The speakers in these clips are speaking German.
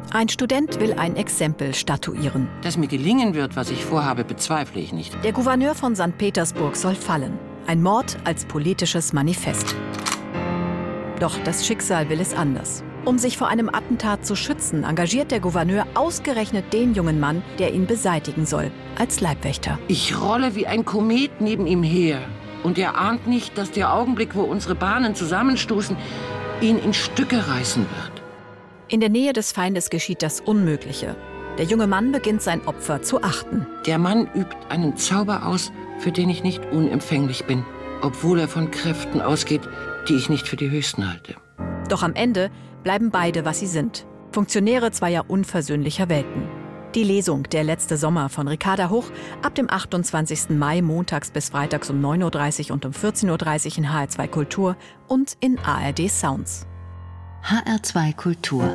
Ein Student will ein Exempel statuieren. Dass mir gelingen wird, was ich vorhabe, bezweifle ich nicht. Der Gouverneur von St. Petersburg soll fallen. Ein Mord als politisches Manifest. Doch das Schicksal will es anders. Um sich vor einem Attentat zu schützen, engagiert der Gouverneur ausgerechnet den jungen Mann, der ihn beseitigen soll, als Leibwächter. Ich rolle wie ein Komet neben ihm her. Und er ahnt nicht, dass der Augenblick, wo unsere Bahnen zusammenstoßen, ihn in Stücke reißen wird. In der Nähe des Feindes geschieht das Unmögliche. Der junge Mann beginnt sein Opfer zu achten. Der Mann übt einen Zauber aus, für den ich nicht unempfänglich bin, obwohl er von Kräften ausgeht, die ich nicht für die höchsten halte. Doch am Ende bleiben beide, was sie sind. Funktionäre zweier unversöhnlicher Welten. Die Lesung Der letzte Sommer von Ricarda Huch ab dem 28. Mai montags bis freitags um 9.30 Uhr und um 14.30 Uhr in HR2 Kultur und in ARD Sounds. HR2 Kultur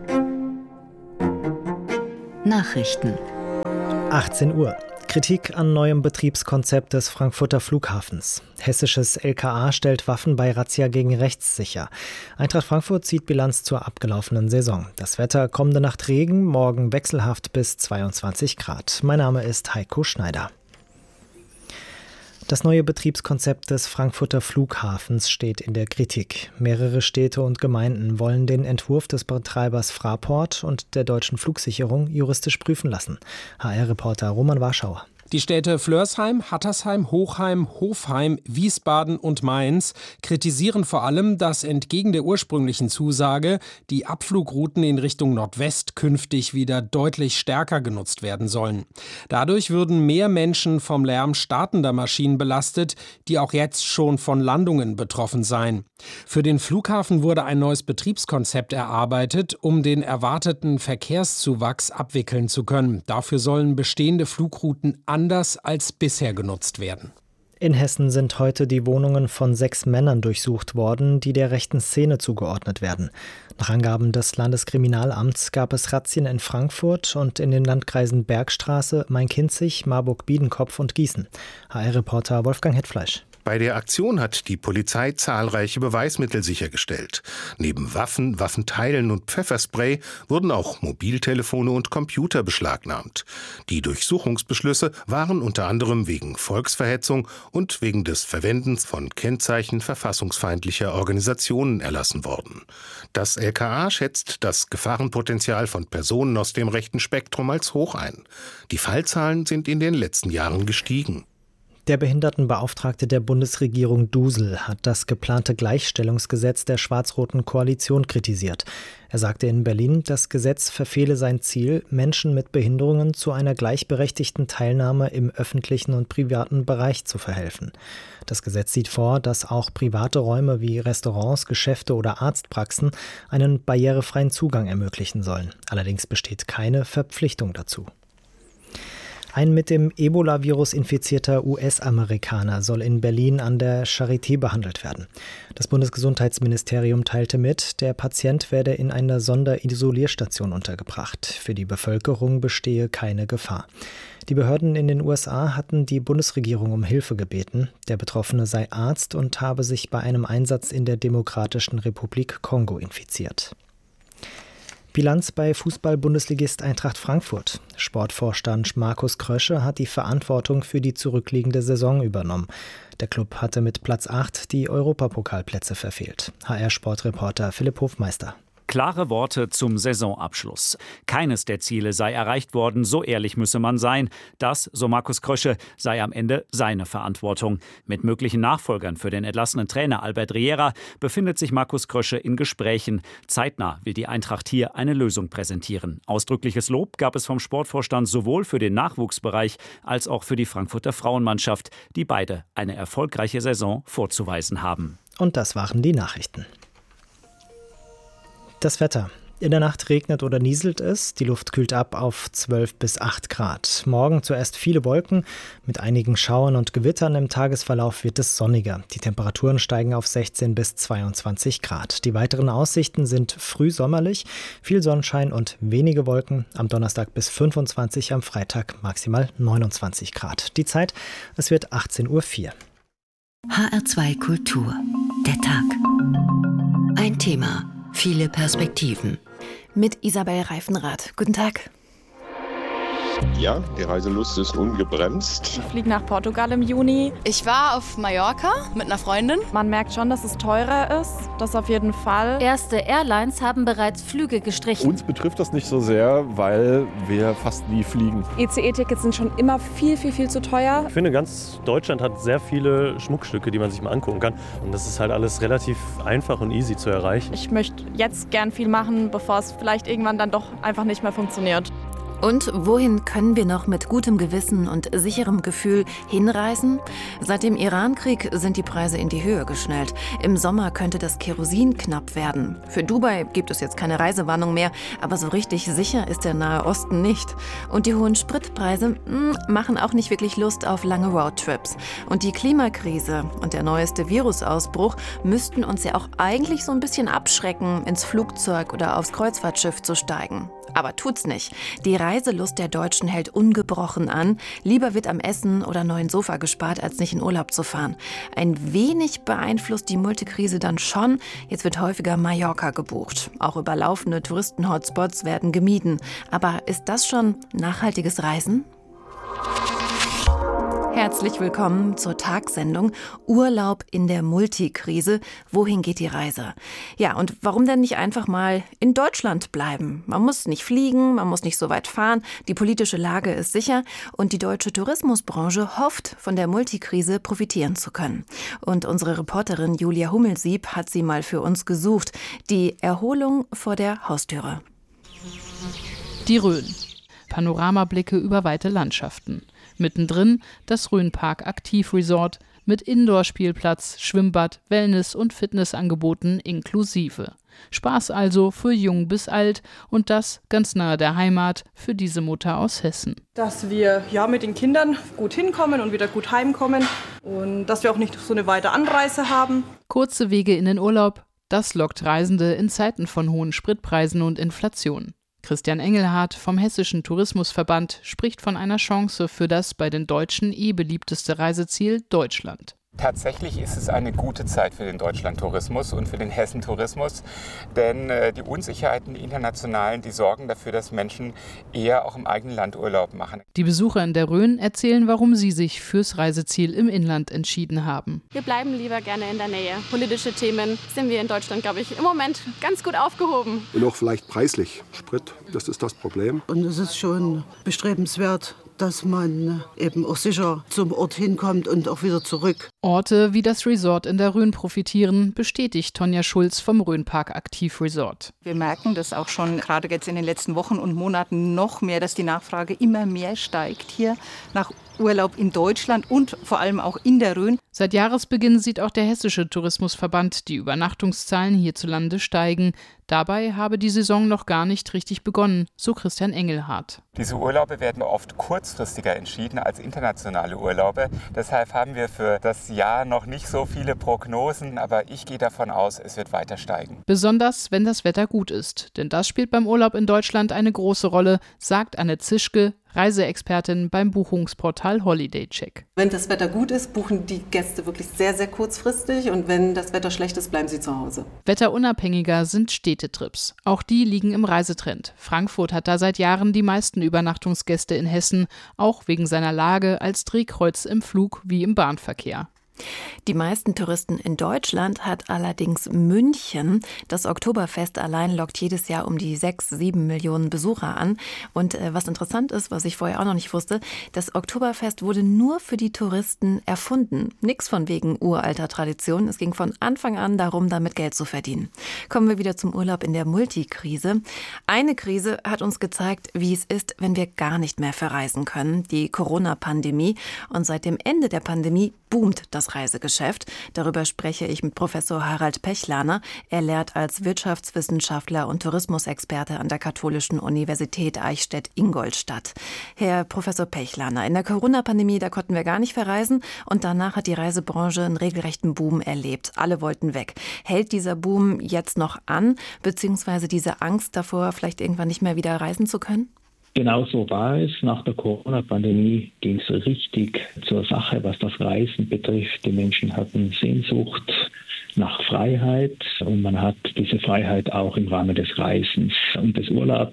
Nachrichten 18 Uhr. Kritik an neuem Betriebskonzept des Frankfurter Flughafens. Hessisches LKA stellt Waffen bei Razzia gegen rechts sicher. Eintracht Frankfurt zieht Bilanz zur abgelaufenen Saison. Das Wetter: kommende Nacht Regen, morgen wechselhaft bis 22 Grad. Mein Name ist Heiko Schneider. Das neue Betriebskonzept des Frankfurter Flughafens steht in der Kritik. Mehrere Städte und Gemeinden wollen den Entwurf des Betreibers Fraport und der Deutschen Flugsicherung juristisch prüfen lassen. HR-Reporter Roman Warschauer. Die Städte Flörsheim, Hattersheim, Hochheim, Hofheim, Wiesbaden und Mainz kritisieren vor allem, dass entgegen der ursprünglichen Zusage die Abflugrouten in Richtung Nordwest künftig wieder deutlich stärker genutzt werden sollen. Dadurch würden mehr Menschen vom Lärm startender Maschinen belastet, die auch jetzt schon von Landungen betroffen seien. Für den Flughafen wurde ein neues Betriebskonzept erarbeitet, um den erwarteten Verkehrszuwachs abwickeln zu können. Dafür sollen bestehende Flugrouten anders als bisher genutzt werden. In Hessen sind heute die Wohnungen von 6 Männern durchsucht worden, die der rechten Szene zugeordnet werden. Nach Angaben des Landeskriminalamts gab es Razzien in Frankfurt und in den Landkreisen Bergstraße, Main-Kinzig, Marburg-Biedenkopf und Gießen. HR-Reporter Wolfgang Hetfleisch. Bei der Aktion hat die Polizei zahlreiche Beweismittel sichergestellt. Neben Waffen, Waffenteilen und Pfefferspray wurden auch Mobiltelefone und Computer beschlagnahmt. Die Durchsuchungsbeschlüsse waren unter anderem wegen Volksverhetzung und wegen des Verwendens von Kennzeichen verfassungsfeindlicher Organisationen erlassen worden. Das LKA schätzt das Gefahrenpotenzial von Personen aus dem rechten Spektrum als hoch ein. Die Fallzahlen sind in den letzten Jahren gestiegen. Der Behindertenbeauftragte der Bundesregierung Dusel hat das geplante Gleichstellungsgesetz der schwarz-roten Koalition kritisiert. Er sagte in Berlin, das Gesetz verfehle sein Ziel, Menschen mit Behinderungen zu einer gleichberechtigten Teilnahme im öffentlichen und privaten Bereich zu verhelfen. Das Gesetz sieht vor, dass auch private Räume wie Restaurants, Geschäfte oder Arztpraxen einen barrierefreien Zugang ermöglichen sollen. Allerdings besteht keine Verpflichtung dazu. Ein mit dem Ebola-Virus infizierter US-Amerikaner soll in Berlin an der Charité behandelt werden. Das Bundesgesundheitsministerium teilte mit, der Patient werde in einer Sonderisolierstation untergebracht. Für die Bevölkerung bestehe keine Gefahr. Die Behörden in den USA hatten die Bundesregierung um Hilfe gebeten. Der Betroffene sei Arzt und habe sich bei einem Einsatz in der Demokratischen Republik Kongo infiziert. Bilanz bei Fußball-Bundesligist Eintracht Frankfurt. Sportvorstand Markus Krösche hat die Verantwortung für die zurückliegende Saison übernommen. Der Klub hatte mit Platz 8 die Europapokalplätze verfehlt. HR-Sportreporter Philipp Hofmeister. Klare Worte zum Saisonabschluss. Keines der Ziele sei erreicht worden, so ehrlich müsse man sein. Das, so Markus Krösche, sei am Ende seine Verantwortung. Mit möglichen Nachfolgern für den entlassenen Trainer Albert Riera befindet sich Markus Krösche in Gesprächen. Zeitnah will die Eintracht hier eine Lösung präsentieren. Ausdrückliches Lob gab es vom Sportvorstand sowohl für den Nachwuchsbereich als auch für die Frankfurter Frauenmannschaft, die beide eine erfolgreiche Saison vorzuweisen haben. Und das waren die Nachrichten. Das Wetter. In der Nacht regnet oder nieselt es. Die Luft kühlt ab auf 12 bis 8 Grad. Morgen zuerst viele Wolken mit einigen Schauern und Gewittern. Im Tagesverlauf wird es sonniger. Die Temperaturen steigen auf 16 bis 22 Grad. Die weiteren Aussichten sind frühsommerlich, viel Sonnenschein und wenige Wolken. Am Donnerstag bis 25, am Freitag maximal 29 Grad. Die Zeit, es wird 18.04 Uhr. HR2 Kultur. Der Tag. Ein Thema. Viele Perspektiven. mit Isabel Reifenrath. Guten Tag. Ja, die Reiselust ist ungebremst. Ich fliege nach Portugal im Juni. Ich war auf Mallorca mit einer Freundin. Man merkt schon, dass es teurer ist. Das auf jeden Fall. Erste Airlines haben bereits Flüge gestrichen. Uns betrifft das nicht so sehr, weil wir fast nie fliegen. ECE-Tickets sind schon immer viel zu teuer. Ich finde, ganz Deutschland hat sehr viele Schmuckstücke, die man sich mal angucken kann. Und das ist halt alles relativ einfach und easy zu erreichen. Ich möchte jetzt gern viel machen, bevor es vielleicht irgendwann dann doch einfach nicht mehr funktioniert. Und wohin können wir noch mit gutem Gewissen und sicherem Gefühl hinreisen? Seit dem Iran-Krieg sind die Preise in die Höhe geschnellt. Im Sommer könnte das Kerosin knapp werden. Für Dubai gibt es jetzt keine Reisewarnung mehr, aber so richtig sicher ist der Nahe Osten nicht. Und die hohen Spritpreise machen auch nicht wirklich Lust auf lange Roadtrips. Und die Klimakrise und der neueste Virusausbruch müssten uns ja auch eigentlich so ein bisschen abschrecken, ins Flugzeug oder aufs Kreuzfahrtschiff zu steigen. Aber tut's nicht. Die Reiselust der Deutschen hält ungebrochen an. Lieber wird am Essen oder neuen Sofa gespart, als nicht in Urlaub zu fahren. Ein wenig beeinflusst die Multikrise dann schon. Jetzt wird häufiger Mallorca gebucht. Auch überlaufene Touristen-Hotspots werden gemieden. Aber ist das schon nachhaltiges Reisen? Herzlich willkommen zur Tagsendung Urlaub in der Multikrise. Wohin geht die Reise? Ja, und warum denn nicht einfach mal in Deutschland bleiben? Man muss nicht fliegen, man muss nicht so weit fahren. Die politische Lage ist sicher und die deutsche Tourismusbranche hofft, von der Multikrise profitieren zu können. Und unsere Reporterin Julia Hummelsieb hat sie mal für uns gesucht. Die Erholung vor der Haustüre. Die Rhön. Panoramablicke über weite Landschaften. Mittendrin das Rhönpark Aktivresort mit Indoor-Spielplatz, Schwimmbad, Wellness- und Fitnessangeboten inklusive. Spaß also für jung bis alt und das ganz nahe der Heimat für diese Mutter aus Hessen. Dass wir mit den Kindern gut hinkommen und wieder gut heimkommen und dass wir auch nicht so eine weite Anreise haben. Kurze Wege in den Urlaub, das lockt Reisende in Zeiten von hohen Spritpreisen und Inflation. Christian Engelhardt vom Hessischen Tourismusverband spricht von einer Chance für das bei den Deutschen beliebteste Reiseziel Deutschland. Tatsächlich ist es eine gute Zeit für den Deutschlandtourismus und für den Hessentourismus, denn die Unsicherheiten, die internationalen, die sorgen dafür, dass Menschen eher auch im eigenen Land Urlaub machen. Die Besucher in der Rhön erzählen, warum sie sich fürs Reiseziel im Inland entschieden haben. Wir bleiben lieber gerne in der Nähe. Politische Themen sind wir in Deutschland, glaube ich, im Moment ganz gut aufgehoben. Und auch vielleicht preislich. Sprit, das ist das Problem. Und es ist schon bestrebenswert, dass man eben auch sicher zum Ort hinkommt und auch wieder zurück. Orte wie das Resort in der Rhön profitieren, bestätigt Tonja Schulz vom Rhönpark Aktivresort. Wir merken das auch schon gerade jetzt in den letzten Wochen und Monaten noch mehr, dass die Nachfrage immer mehr steigt hier nach Urlaub in Deutschland und vor allem auch in der Rhön. Seit Jahresbeginn sieht auch der Hessische Tourismusverband die Übernachtungszahlen hierzulande steigen. Dabei habe die Saison noch gar nicht richtig begonnen, so Christian Engelhardt. Diese Urlaube werden oft kurzfristiger entschieden als internationale Urlaube. Deshalb haben wir für das Jahr noch nicht so viele Prognosen, aber ich gehe davon aus, es wird weiter steigen. Besonders, wenn das Wetter gut ist. Denn das spielt beim Urlaub in Deutschland eine große Rolle, sagt Anne Zischke, Reiseexpertin beim Buchungsportal HolidayCheck. Wenn das Wetter gut ist, buchen die Gäste wirklich sehr, sehr kurzfristig und wenn das Wetter schlecht ist, bleiben sie zu Hause. Wetterunabhängiger sind Städtetrips. Auch die liegen im Reisetrend. Frankfurt hat da seit Jahren die meisten Übernachtungsgäste in Hessen, auch wegen seiner Lage als Drehkreuz im Flug- wie im Bahnverkehr. Die meisten Touristen in Deutschland hat allerdings München. Das Oktoberfest allein lockt jedes Jahr um die 6-7 Millionen Besucher an. Und was interessant ist, was ich vorher auch noch nicht wusste, das Oktoberfest wurde nur für die Touristen erfunden. Nix von wegen uralter Tradition. Es ging von Anfang an darum, damit Geld zu verdienen. Kommen wir wieder zum Urlaub in der Multikrise. Eine Krise hat uns gezeigt, wie es ist, wenn wir gar nicht mehr verreisen können. Die Corona-Pandemie. Und seit dem Ende der Pandemie boomt das Reisegeschäft. Darüber spreche ich mit Professor Harald Pechlaner. Er lehrt als Wirtschaftswissenschaftler und Tourismusexperte an der Katholischen Universität Eichstätt-Ingolstadt. Herr Professor Pechlaner, in der Corona-Pandemie, da konnten wir gar nicht verreisen und danach hat die Reisebranche einen regelrechten Boom erlebt. Alle wollten weg. Hält dieser Boom jetzt noch an, beziehungsweise diese Angst davor, vielleicht irgendwann nicht mehr wieder reisen zu können? Genau so war es. Nach der Corona-Pandemie ging es richtig zur Sache, was das Reisen betrifft. Die Menschen hatten Sehnsucht nach Freiheit und man hat diese Freiheit auch im Rahmen des Reisens und des Urlaubs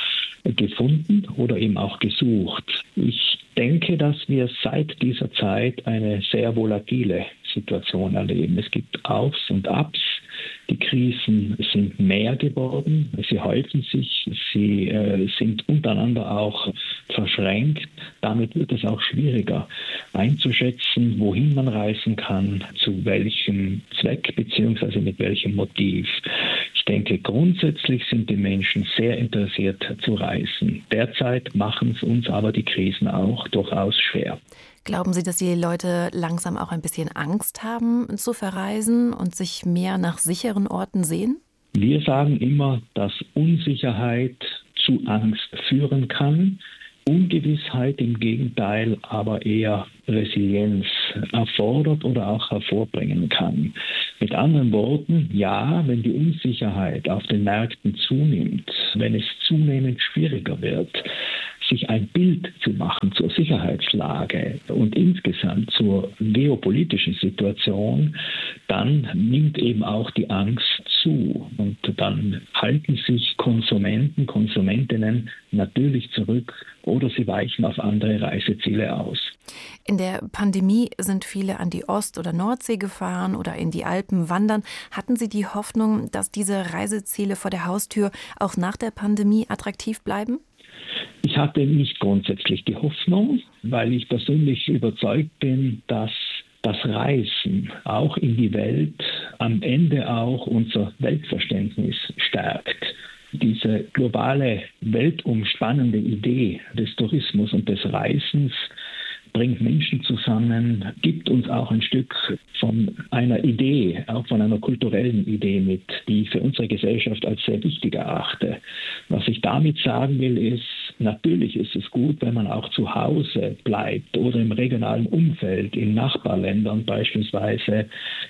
gefunden oder eben auch gesucht. Ich denke, dass wir seit dieser Zeit eine sehr volatile Situation erleben. Es gibt Aufs und Abs. Die Krisen sind mehr geworden, sie häufen sich, sie sind untereinander auch verschränkt. Damit wird es auch schwieriger einzuschätzen, wohin man reisen kann, zu welchem Zweck bzw. mit welchem Motiv. Ich denke, grundsätzlich sind die Menschen sehr interessiert zu reisen. Derzeit machen es uns aber die Krisen auch durchaus schwer. Glauben Sie, dass die Leute langsam auch ein bisschen Angst haben zu verreisen und sich mehr nach sicheren Orten sehen? Wir sagen immer, dass Unsicherheit zu Angst führen kann. Ungewissheit im Gegenteil aber eher Resilienz erfordert oder auch hervorbringen kann. Mit anderen Worten, ja, wenn die Unsicherheit auf den Märkten zunimmt, wenn es zunehmend schwieriger wird, sich ein Bild zu machen zur Sicherheitslage und insgesamt zur geopolitischen Situation, dann nimmt eben auch die Angst zu. Und dann halten sich Konsumenten, Konsumentinnen natürlich zurück oder sie weichen auf andere Reiseziele aus. In der Pandemie sind viele an die Ost- oder Nordsee gefahren oder in die Alpen wandern. Hatten Sie die Hoffnung, dass diese Reiseziele vor der Haustür auch nach der Pandemie attraktiv bleiben? Ich hatte nicht grundsätzlich die Hoffnung, weil ich persönlich überzeugt bin, dass das Reisen auch in die Welt am Ende auch unser Weltverständnis stärkt. Diese globale, weltumspannende Idee des Tourismus und des Reisens bringt Menschen zusammen, gibt uns auch ein Stück von einer Idee, auch von einer kulturellen Idee mit, die ich für unsere Gesellschaft als sehr wichtig erachte. Was ich damit sagen will, ist, natürlich ist es gut, wenn man auch zu Hause bleibt oder im regionalen Umfeld, in Nachbarländern beispielsweise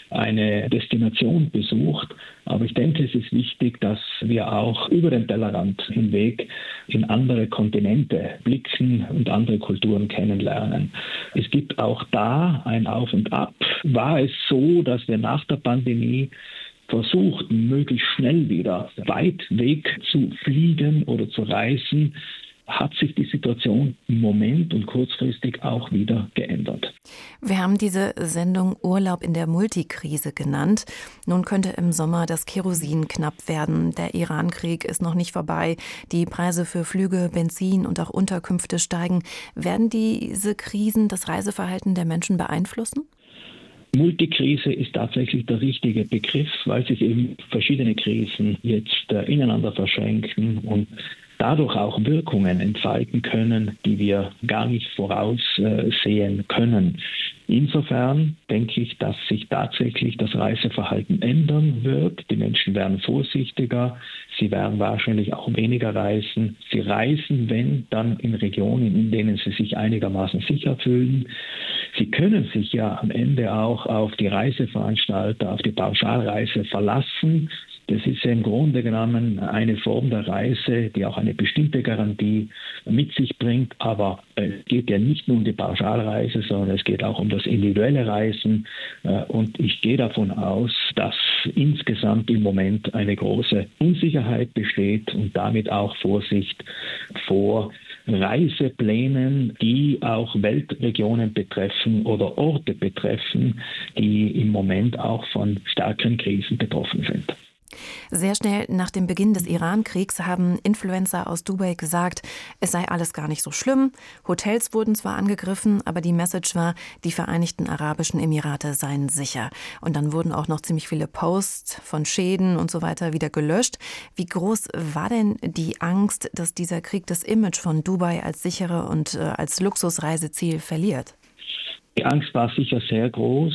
eine Destination besucht. Aber ich denke, es ist wichtig, dass wir auch über den Tellerrand hinweg in andere Kontinente blicken und andere Kulturen kennenlernen. Es gibt auch da ein Auf und Ab. War es so, dass wir nach der Pandemie versuchten, möglichst schnell wieder weit weg zu fliegen oder zu reisen, hat sich die Situation im Moment und kurzfristig auch wieder geändert. Wir haben diese Sendung Urlaub in der Multikrise genannt. Nun könnte im Sommer das Kerosin knapp werden. Der Iran-Krieg ist noch nicht vorbei. Die Preise für Flüge, Benzin und auch Unterkünfte steigen. Werden diese Krisen das Reiseverhalten der Menschen beeinflussen? Multikrise ist tatsächlich der richtige Begriff, weil sich eben verschiedene Krisen jetzt ineinander verschränken und dadurch auch Wirkungen entfalten können, die wir gar nicht voraussehen können. Insofern denke ich, dass sich tatsächlich das Reiseverhalten ändern wird. Die Menschen werden vorsichtiger, sie werden wahrscheinlich auch weniger reisen. Sie reisen, wenn, dann in Regionen, in denen sie sich einigermaßen sicher fühlen. Sie können sich ja am Ende auch auf die Reiseveranstalter, auf die Pauschalreise verlassen. Das ist ja im Grunde genommen eine Form der Reise, die auch eine bestimmte Garantie mit sich bringt. Aber es geht ja nicht nur um die Pauschalreise, sondern es geht auch um das individuelle Reisen. Und ich gehe davon aus, dass insgesamt im Moment eine große Unsicherheit besteht und damit auch Vorsicht vor Reiseplänen, die auch Weltregionen betreffen oder Orte betreffen, die im Moment auch von stärkeren Krisen betroffen sind. Sehr schnell nach dem Beginn des Iran-Kriegs haben Influencer aus Dubai gesagt, es sei alles gar nicht so schlimm. Hotels wurden zwar angegriffen, aber die Message war, die Vereinigten Arabischen Emirate seien sicher. Und dann wurden auch noch ziemlich viele Posts von Schäden und so weiter wieder gelöscht. Wie groß war denn die Angst, dass dieser Krieg das Image von Dubai als sichere und als Luxusreiseziel verliert? Die Angst war sicher sehr groß.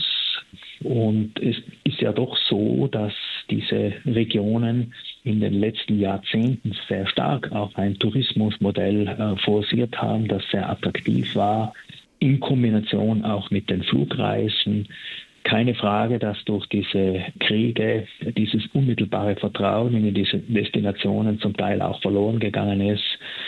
Und es ist ja doch so, dass diese Regionen in den letzten Jahrzehnten sehr stark auf ein Tourismusmodell forciert haben, das sehr attraktiv war, in Kombination auch mit den Flugreisen. Keine Frage, dass durch diese Kriege dieses unmittelbare Vertrauen in diese Destinationen zum Teil auch verloren gegangen ist.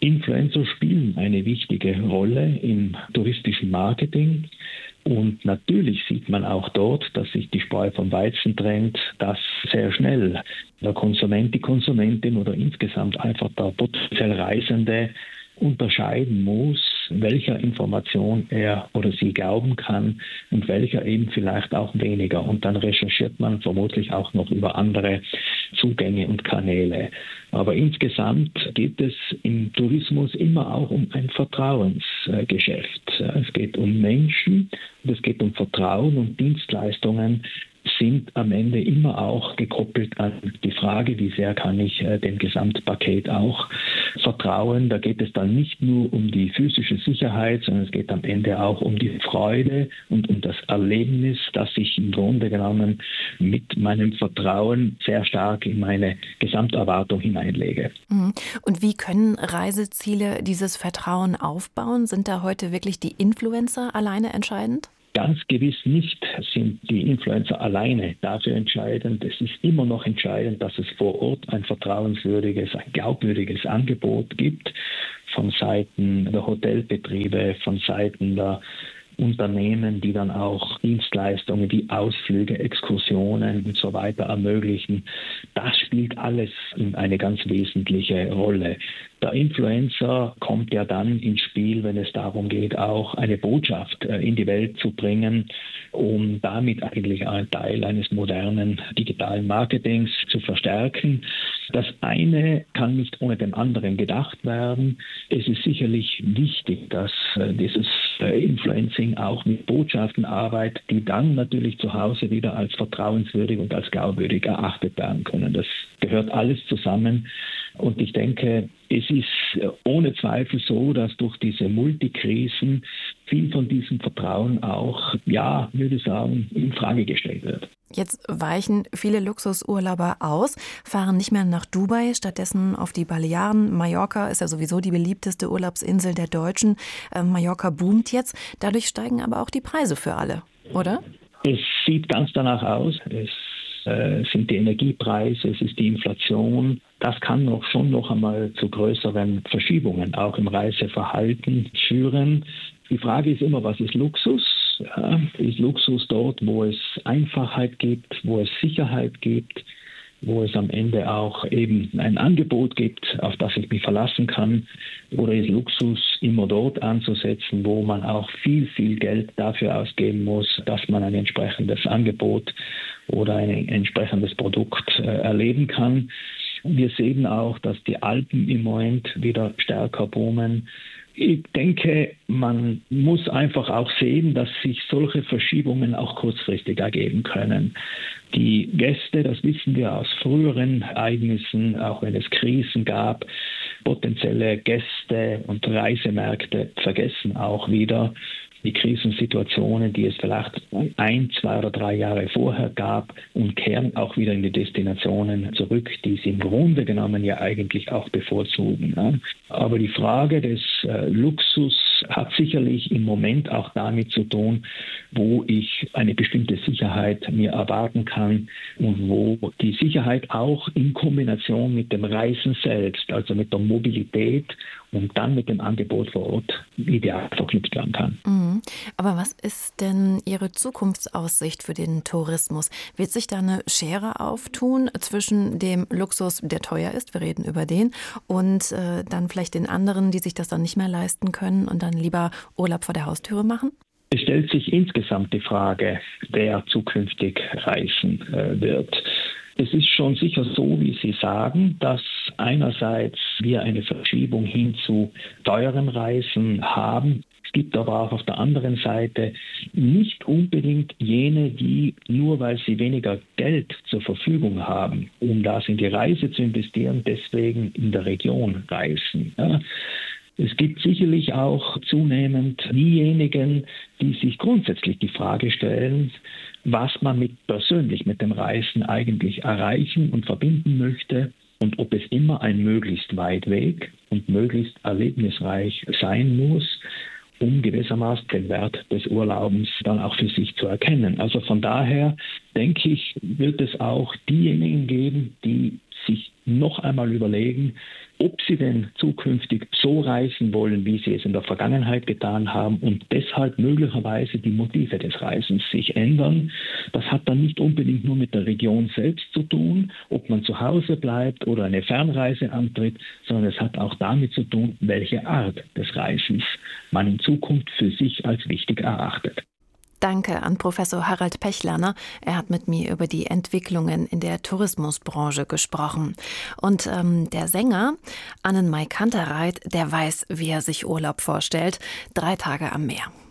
Influencer spielen eine wichtige Rolle im touristischen Marketing. Und natürlich sieht man auch dort, dass sich die Spreu vom Weizen trennt, dass sehr schnell der Konsument, die Konsumentin oder insgesamt einfach der potenziell Reisende unterscheiden muss, welcher Information er oder sie glauben kann und welcher eben vielleicht auch weniger. Und dann recherchiert man vermutlich auch noch über andere Zugänge und Kanäle. Aber insgesamt geht es im Tourismus immer auch um ein Vertrauensgeschäft. Es geht um Menschen und es geht um Vertrauen, und Dienstleistungen sind am Ende immer auch gekoppelt an die Frage, wie sehr kann ich dem Gesamtpaket auch vertrauen. Da geht es dann nicht nur um die physische Sicherheit, sondern es geht am Ende auch um die Freude und um das Erlebnis, das ich im Grunde genommen mit meinem Vertrauen sehr stark in meine Gesamterwartung hineinlege. Und wie können Reiseziele dieses Vertrauen aufbauen? Sind da heute wirklich die Influencer alleine entscheidend? Ganz gewiss nicht sind die Influencer alleine dafür entscheidend. Es ist immer noch entscheidend, dass es vor Ort ein vertrauenswürdiges, ein glaubwürdiges Angebot gibt von Seiten der Hotelbetriebe, von Seiten der Unternehmen, die dann auch Dienstleistungen wie Ausflüge, Exkursionen und so weiter ermöglichen. Das spielt alles eine ganz wesentliche Rolle. Der Influencer kommt ja dann ins Spiel, wenn es darum geht, auch eine Botschaft in die Welt zu bringen, um damit eigentlich einen Teil eines modernen digitalen Marketings zu verstärken. Das eine kann nicht ohne dem anderen gedacht werden. Es ist sicherlich wichtig, dass dieses Influencing auch mit Botschaften arbeitet, die dann natürlich zu Hause wieder als vertrauenswürdig und als glaubwürdig erachtet werden können. Das gehört alles zusammen. Und ich denke, es ist ohne Zweifel so, dass durch diese Multikrisen viel von diesem Vertrauen auch, würde ich sagen, in Frage gestellt wird. Jetzt weichen viele Luxusurlauber aus, fahren nicht mehr nach Dubai, stattdessen auf die Balearen. Mallorca ist ja sowieso die beliebteste Urlaubsinsel der Deutschen. Mallorca boomt jetzt. Dadurch steigen aber auch die Preise für alle, oder? Es sieht ganz danach aus. Es sind die Energiepreise, es ist die Inflation. Das kann schon noch einmal zu größeren Verschiebungen auch im Reiseverhalten führen. Die Frage ist immer, was ist Luxus? Ja, ist Luxus dort, wo es Einfachheit gibt, wo es Sicherheit gibt, wo es am Ende auch eben ein Angebot gibt, auf das ich mich verlassen kann? Oder ist Luxus immer dort anzusetzen, wo man auch viel, viel Geld dafür ausgeben muss, dass man ein entsprechendes Angebot oder ein entsprechendes Produkt erleben kann? Wir sehen auch, dass die Alpen im Moment wieder stärker boomen. Ich denke, man muss einfach auch sehen, dass sich solche Verschiebungen auch kurzfristig ergeben können. Die Gäste, das wissen wir aus früheren Ereignissen, auch wenn es Krisen gab, potenzielle Gäste und Reisemärkte vergessen auch wieder die Krisensituationen, die es vielleicht 1, 2 oder 3 Jahre vorher gab, und kehren auch wieder in die Destinationen zurück, die sie im Grunde genommen ja eigentlich auch bevorzugen. Ja. Aber die Frage des Luxus hat sicherlich im Moment auch damit zu tun, wo ich eine bestimmte Sicherheit mir erwarten kann und wo die Sicherheit auch in Kombination mit dem Reisen selbst, also mit der Mobilität und dann mit dem Angebot vor Ort ideal verknüpft werden kann. Aber was ist denn Ihre Zukunftsaussicht für den Tourismus? Wird sich da eine Schere auftun zwischen dem Luxus, der teuer ist, wir reden über den, und dann vielleicht den anderen, die sich das dann nicht mehr leisten können und dann lieber Urlaub vor der Haustüre machen? Es stellt sich insgesamt die Frage, wer zukünftig reisen wird. Es ist schon sicher so, wie Sie sagen, dass einerseits wir eine Verschiebung hin zu teuren Reisen haben. Es gibt aber auch auf der anderen Seite nicht unbedingt jene, die nur weil sie weniger Geld zur Verfügung haben, um das in die Reise zu investieren, deswegen in der Region reisen. Ja. Es gibt sicherlich auch zunehmend diejenigen, die sich grundsätzlich die Frage stellen, was man persönlich mit dem Reisen eigentlich erreichen und verbinden möchte und ob es immer ein möglichst weit Weg und möglichst erlebnisreich sein muss, um gewissermaßen den Wert des Urlaubens dann auch für sich zu erkennen. Also von daher denke ich, wird es auch diejenigen geben, die sich noch einmal überlegen, ob sie denn zukünftig so reisen wollen, wie sie es in der Vergangenheit getan haben und deshalb möglicherweise die Motive des Reisens sich ändern. Das hat dann nicht unbedingt nur mit der Region selbst zu tun, ob man zu Hause bleibt oder eine Fernreise antritt, sondern es hat auch damit zu tun, welche Art des Reisens man in Zukunft für sich als wichtig erachtet. Danke an Professor Harald Pechlerner. Er hat mit mir über die Entwicklungen in der Tourismusbranche gesprochen. Und der Sänger Annenmai Kantereit, der weiß, wie er sich Urlaub vorstellt. 3 Tage am Meer.